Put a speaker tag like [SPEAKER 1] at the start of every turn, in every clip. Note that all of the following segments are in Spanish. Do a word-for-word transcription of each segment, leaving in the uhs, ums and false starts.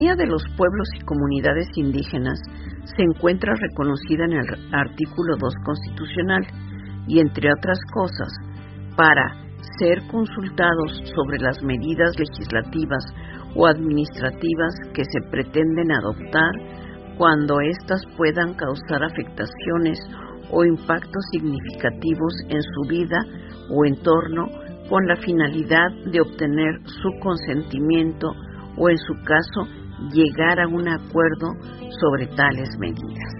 [SPEAKER 1] autonomía de los pueblos y comunidades indígenas se encuentra reconocida en el artículo dos constitucional y, entre otras cosas, para ser consultados sobre las medidas legislativas o administrativas que se pretenden adoptar cuando éstas puedan causar afectaciones o impactos significativos en su vida o entorno con la finalidad de obtener su consentimiento o, en su caso, llegar a un acuerdo sobre tales medidas.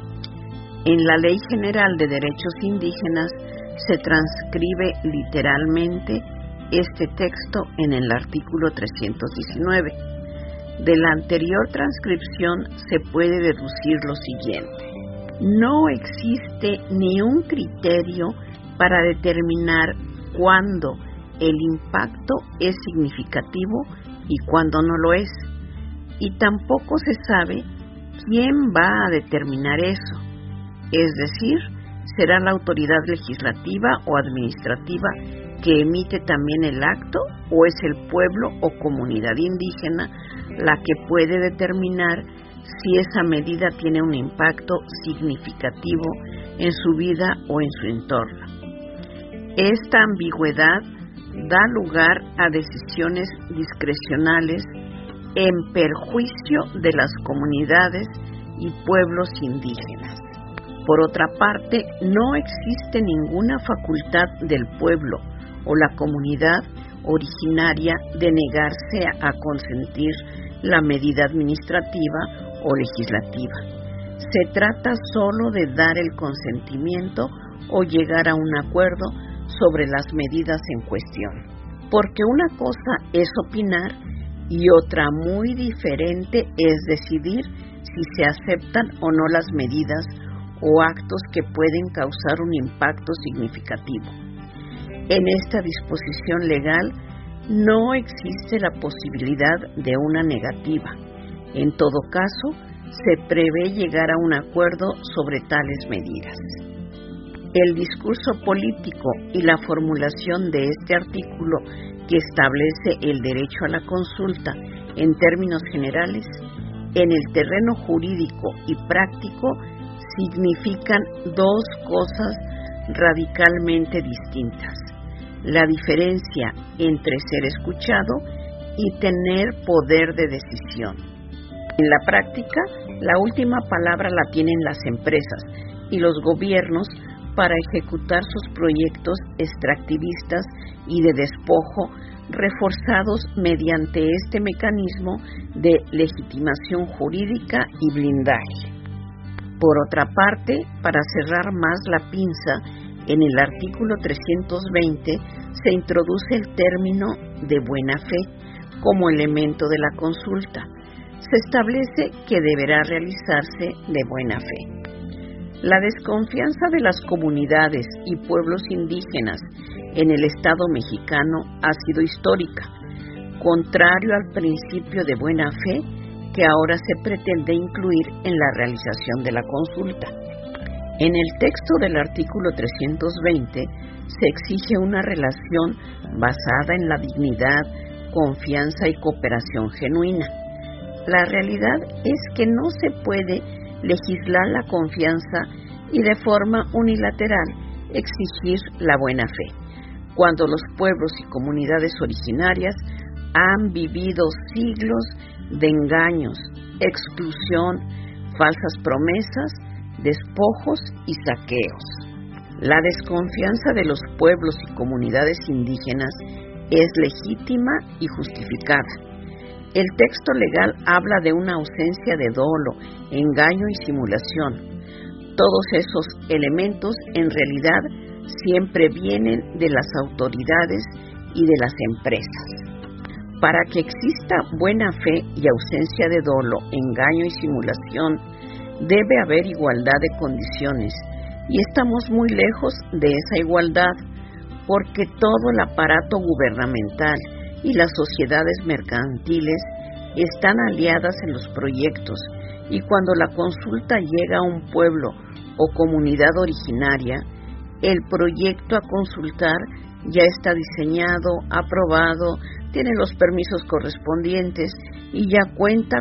[SPEAKER 1] En la Ley General de Derechos Indígenas se transcribe literalmente este texto en el artículo trescientos diecinueve. De la anterior transcripción se puede deducir lo siguiente: no existe ni un criterio para determinar cuándo el impacto es significativo y cuándo no lo es, y tampoco se sabe quién va a determinar eso, es decir, será la autoridad legislativa o administrativa que emite también el acto, o es el pueblo o comunidad indígena la que puede determinar si esa medida tiene un impacto significativo en su vida o en su entorno. Esta ambigüedad da lugar a decisiones discrecionales en perjuicio de las comunidades y pueblos indígenas. Por otra parte, no existe ninguna facultad del pueblo o la comunidad originaria de negarse a consentir la medida administrativa o legislativa. Se trata solo de dar el consentimiento o llegar a un acuerdo sobre las medidas en cuestión, porque una cosa es opinar y otra muy diferente es decidir si se aceptan o no las medidas o actos que pueden causar un impacto significativo. En esta disposición legal no existe la posibilidad de una negativa. En todo caso, se prevé llegar a un acuerdo sobre tales medidas. El discurso político y la formulación de este artículo, que establece el derecho a la consulta en términos generales, en el terreno jurídico y práctico, significan dos cosas radicalmente distintas: la diferencia entre ser escuchado y tener poder de decisión. En la práctica, la última palabra la tienen las empresas y los gobiernos para ejecutar sus proyectos extractivistas y de despojo, reforzados mediante este mecanismo de legitimación jurídica y blindaje. Por otra parte, para cerrar más la pinza, en el artículo trescientos veinte se introduce el término de buena fe como elemento de la consulta. Se establece que deberá realizarse de buena fe. La desconfianza de las comunidades y pueblos indígenas en el Estado mexicano ha sido histórica, contrario al principio de buena fe que ahora se pretende incluir en la realización de la consulta. En el texto del artículo trescientos veinte se exige una relación basada en la dignidad, confianza y cooperación genuina. La realidad es que no se puede legislar la confianza y de forma unilateral exigir la buena fe, cuando los pueblos y comunidades originarias han vivido siglos de engaños, exclusión, falsas promesas, despojos y saqueos. La desconfianza de los pueblos y comunidades indígenas es legítima y justificada. El texto legal habla de una ausencia de dolo, engaño y simulación. Todos esos elementos en realidad siempre vienen de las autoridades y de las empresas. Para que exista buena fe y ausencia de dolo, engaño y simulación, debe haber igualdad de condiciones, y estamos muy lejos de esa igualdad, porque todo el aparato gubernamental y las sociedades mercantiles están aliadas en los proyectos, y cuando la consulta llega a un pueblo o comunidad originaria, el proyecto a consultar ya está diseñado, aprobado, tiene los permisos correspondientes y ya cuenta